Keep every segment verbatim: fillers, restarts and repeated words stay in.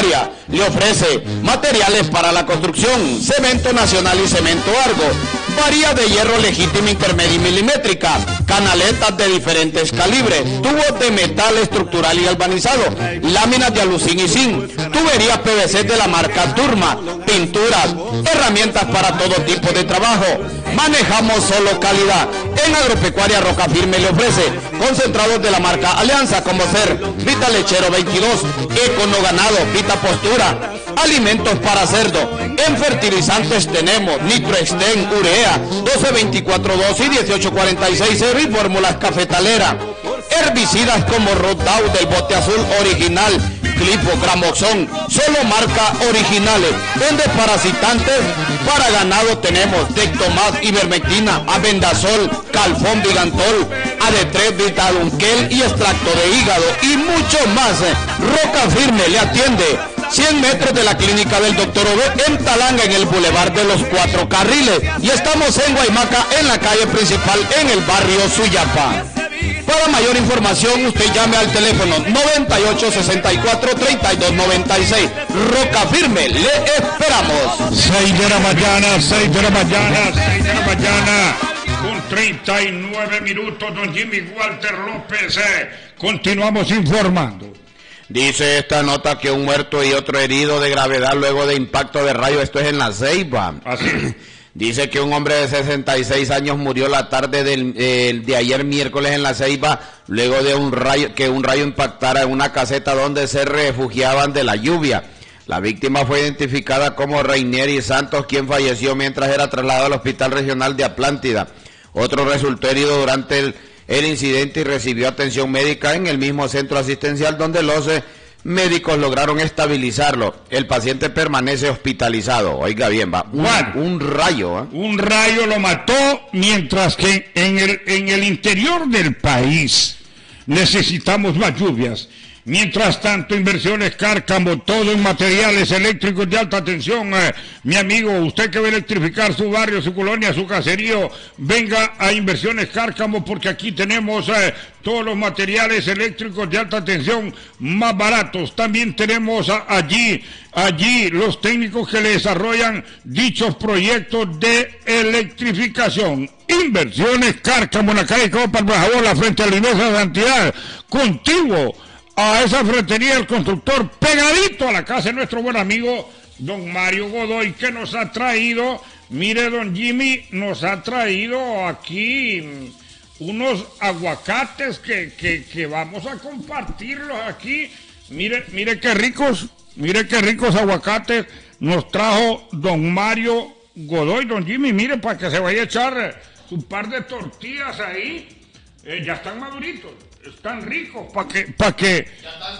Agropecuaria le ofrece materiales para la construcción, cemento nacional y cemento Argo, varía de hierro legítima intermedia y milimétrica, canaletas de diferentes calibres, tubos de metal estructural y galvanizado, láminas de alucín y zinc, tuberías P V C de la marca Turma, pinturas, herramientas para todo tipo de trabajo. Manejamos solo calidad. En Agropecuaria Roca Firme le ofrece concentrados de la marca Alianza, como ser Vita Lechero veintidós, Econo Ganado, Vita Postura, alimentos para cerdo. En fertilizantes tenemos Nitroexten, Urea, doce veinticuatro dos y dieciocho cuarenta y seis R y fórmulas cafetalera. Herbicidas como Rodout del bote azul original, Clipo, Gramoxón, solo marca originales. En desparasitantes para ganado tenemos Tectomat, Ivermectina, Abendazol, Calfón, Vigantol, A D tres, Vitadunquel y extracto de hígado y mucho más. Roca Firme le atiende cien metros de la clínica del doctor Obed en Talanga, en el Boulevard de los Cuatro Carriles, y estamos en Guaymaca, en la calle principal, en el barrio Suyapa. Para mayor información, usted llame al teléfono noventa y ocho sesenta y cuatro treinta y dos noventa y seis. Roca Firme, le esperamos. seis de la mañana, seis de la mañana, seis de la mañana, con treinta y nueve minutos, don Jimmy Walter López. Eh, continuamos informando. Dice esta nota que un muerto y otro herido de gravedad luego de impacto de rayo, esto es en La Ceiba. Así. Dice que un hombre de sesenta y seis años murió la tarde del, eh, de ayer miércoles en La Ceiba, luego de un rayo, que un rayo impactara en una caseta donde se refugiaban de la lluvia. La víctima fue identificada como Reinieri Santos, quien falleció mientras era trasladado al Hospital Regional de Atlántida. Otro resultó herido durante el, el incidente y recibió atención médica en el mismo centro asistencial, donde los eh, médicos lograron estabilizarlo. El paciente permanece hospitalizado. Oiga bien, va. Un, Juan, un rayo. ¿eh? Un rayo lo mató, mientras que en el, en el interior del país necesitamos más lluvias. Mientras tanto, Inversiones Cárcamo, todo en materiales eléctricos de alta tensión. Eh, mi amigo, usted que va a electrificar su barrio, su colonia, su caserío, venga a Inversiones Cárcamo, porque aquí tenemos eh, todos los materiales eléctricos de alta tensión más baratos. También tenemos a, allí, allí los técnicos que le desarrollan dichos proyectos de electrificación. Inversiones Cárcamo, en la calle Copa Bajabola, frente a la iglesia de Santidad, contiguo a esa ferretería del constructor, pegadito a la casa de nuestro buen amigo don Mario Godoy, que nos ha traído, mire don Jimmy, nos ha traído aquí unos aguacates que, que, que vamos a compartirlos aquí. Mire, mire qué ricos, mire qué ricos aguacates nos trajo don Mario Godoy, don Jimmy, mire, para que se vaya a echar un par de tortillas ahí, eh, ya están maduritos. Están ricos, para que, para que... Ya están,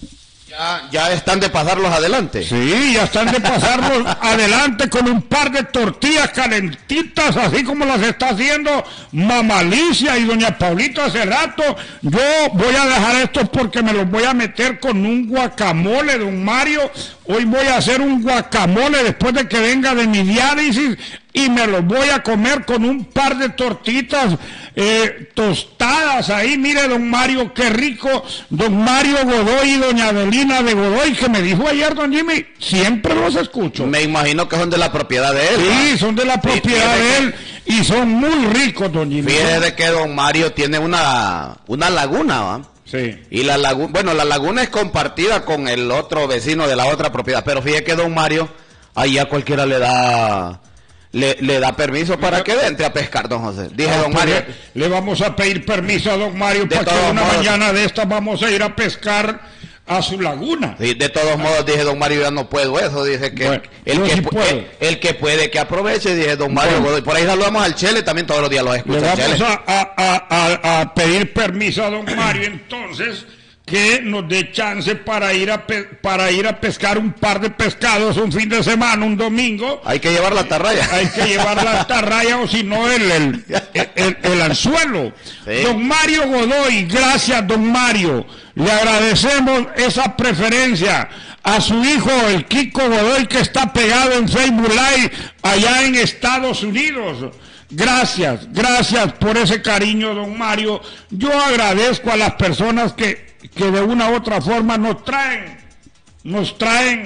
ya, ya están de pasarlos adelante. Sí, ya están de pasarlos adelante con un par de tortillas calentitas, así como las está haciendo Mamalicia y doña Paulita hace rato. Yo voy a dejar estos porque me los voy a meter con un guacamole, don Mario. Hoy voy a hacer un guacamole después de que venga de mi diálisis, y me los voy a comer con un par de tortitas eh, tostadas ahí. Mire, don Mario, qué rico. Don Mario Godoy y doña Adelina de Godoy, que me dijo ayer don Jimmy, siempre los escucho. Me imagino que son de la propiedad de él. Sí, ¿no? son de la propiedad sí, de él y son muy ricos, don Jimmy. Fíjese que don Mario tiene una, una laguna, ¿va? Sí. Y la laguna, bueno, la laguna es compartida con el otro vecino de la otra propiedad, pero fíjese que don Mario, ahí a cualquiera le da... Le, le da permiso para que entre a pescar, don José. Dije, ah, don pues Mario. Le, le vamos a pedir permiso a don Mario para que una modos, mañana de esta vamos a ir a pescar a su laguna. Sí, de todos modos, dije, don Mario, ya no puedo eso. Dice que bueno, el, que sí el, el que puede que aproveche, dije, don Mario. Bueno, por ahí saludamos al Chele, también todos los días lo escucha. Le vamos a, a, a, a pedir permiso a don Mario, entonces, que nos dé chance para ir a pe para ir a pescar un par de pescados un fin de semana, un domingo. Hay que llevar la atarraya. Hay que llevar la atarraya, o si no el, el, el, el, el anzuelo. Sí. Don Mario Godoy, gracias don Mario. Le agradecemos esa preferencia. A su hijo, el Kiko Godoy, que está pegado en Facebook Live allá en Estados Unidos. Gracias, gracias por ese cariño, don Mario. Yo agradezco a las personas que que de una u otra forma nos traen, nos traen